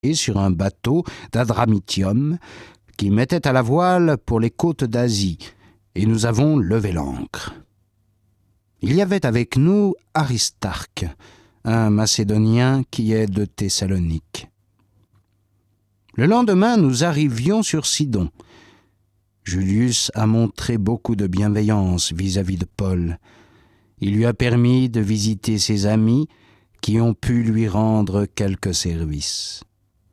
sur un bateau d'Adramyttium qui mettait à la voile pour les côtes d'Asie, et nous avons levé l'ancre. Il y avait avec nous Aristarque, un Macédonien qui est de Thessalonique. Le lendemain, nous arrivions sur Sidon. Julius a montré beaucoup de bienveillance vis-à-vis de Paul. Il lui a permis de visiter ses amis qui ont pu lui rendre quelques services.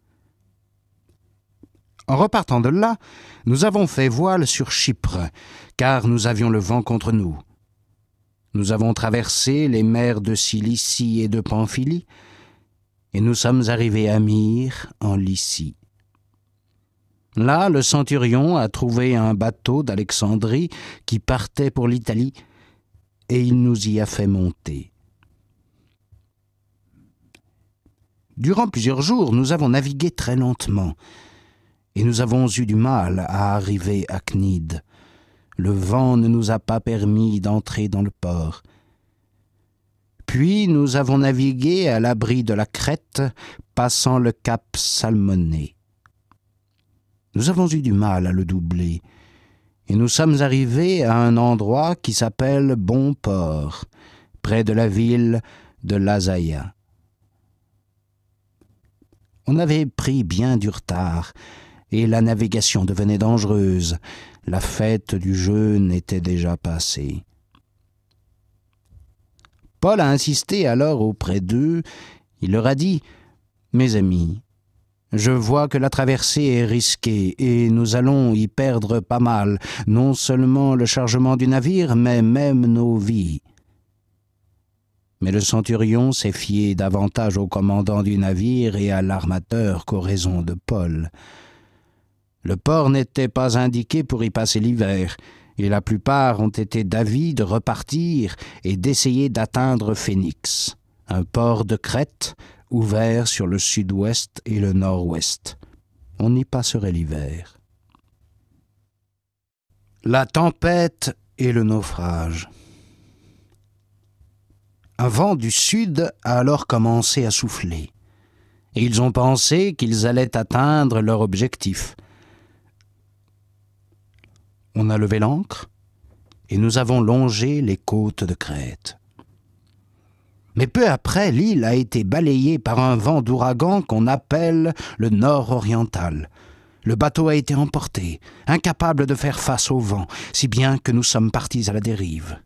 En repartant de là, nous avons fait voile sur Chypre, car nous avions le vent contre nous. Nous avons traversé les mers de Cilicie et de Pamphylie, et nous sommes arrivés à Myre, en Lycie. Là, le centurion a trouvé un bateau d'Alexandrie qui partait pour l'Italie, et il nous y a fait monter. Durant plusieurs jours, nous avons navigué très lentement, et nous avons eu du mal à arriver à Cnide. Le vent ne nous a pas permis d'entrer dans le port. Puis nous avons navigué à l'abri de la Crète, passant le cap Salmonée. Nous avons eu du mal à le doubler, et nous sommes arrivés à un endroit qui s'appelle Bon Port, près de la ville de Lasaïa. On avait pris bien du retard, et la navigation devenait dangereuse. La fête du jeûne était déjà passée. Paul a insisté alors auprès d'eux. Il leur a dit « Mes amis, je vois que la traversée est risquée et nous allons y perdre pas mal, non seulement le chargement du navire, mais même nos vies. » Mais le centurion s'est fié davantage au commandant du navire et à l'armateur qu'aux raisons de Paul. Le port n'était pas indiqué pour y passer l'hiver, et la plupart ont été d'avis de repartir et d'essayer d'atteindre Phénix, un port de Crète ouvert sur le sud-ouest et le nord-ouest. On y passerait l'hiver. La tempête et le naufrage. Un vent du sud a alors commencé à souffler, et ils ont pensé qu'ils allaient atteindre leur objectif. On a levé l'ancre, et nous avons longé les côtes de Crète. Mais peu après, l'île a été balayée par un vent d'ouragan qu'on appelle le nord-oriental. Le bateau a été emporté, incapable de faire face au vent, si bien que nous sommes partis à la dérive.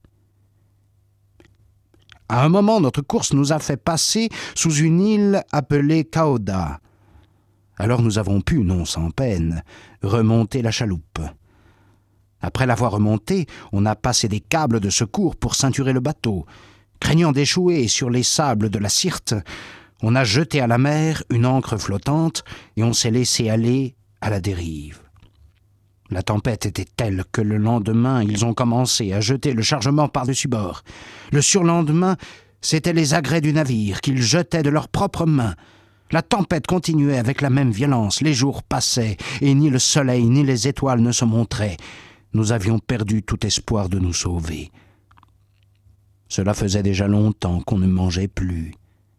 À un moment, notre course nous a fait passer sous une île appelée Cauda. Alors nous avons pu, non sans peine, remonter la chaloupe. Après l'avoir remontée, on a passé des câbles de secours pour ceinturer le bateau. Craignant d'échouer sur les sables de la Syrte, on a jeté à la mer une ancre flottante et on s'est laissé aller à la dérive. La tempête était telle que le lendemain, ils ont commencé à jeter le chargement par-dessus bord. Le surlendemain, c'étaient les agrès du navire qu'ils jetaient de leurs propres mains. La tempête continuait avec la même violence. Les jours passaient et ni le soleil ni les étoiles ne se montraient. Nous avions perdu tout espoir de nous sauver. Cela faisait déjà longtemps qu'on ne mangeait plus.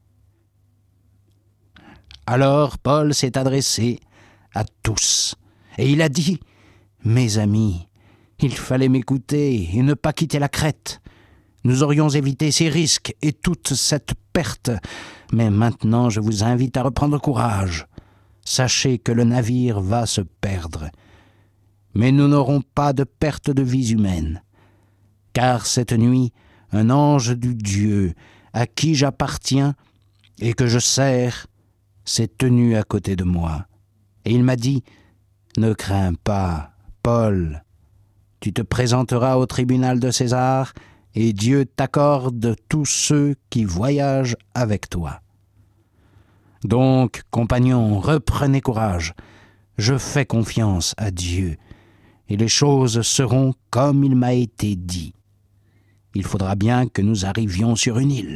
Alors Paul s'est adressé à tous et il a dit « Mes amis, il fallait m'écouter et ne pas quitter la Crète. Nous aurions évité ces risques et toute cette perte, mais maintenant je vous invite à reprendre courage. Sachez que le navire va se perdre. Mais nous n'aurons pas de perte de vies humaines. Car cette nuit, un ange du Dieu, à qui j'appartiens et que je sers, s'est tenu à côté de moi. Et il m'a dit, « Ne crains pas, Paul, tu te présenteras au tribunal de César, et Dieu t'accorde tous ceux qui voyagent avec toi. Donc, compagnons, reprenez courage. Je fais confiance à Dieu, et les choses seront comme il m'a été dit. Il faudra bien que nous arrivions sur une île. »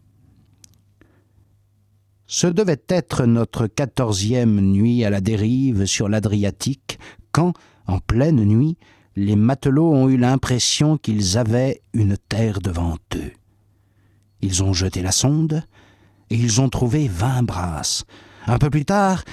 Ce devait être notre 14e nuit à la dérive sur l'Adriatique, quand, en pleine nuit, les matelots ont eu l'impression qu'ils avaient une terre devant eux. Ils ont jeté la sonde et ils ont trouvé 20 brasses, Un peu plus tard,